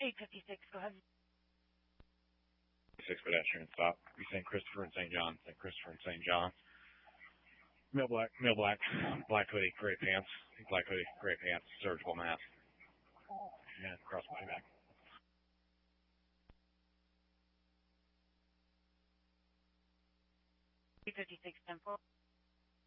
856, go ahead. Six pedestrian stop. Be St. Christopher and St. John. St. Christopher and St. John. Male black, black hoodie, gray pants, black hoodie, gray pants, surgical mask, and crossbody bag. 856, 10-4.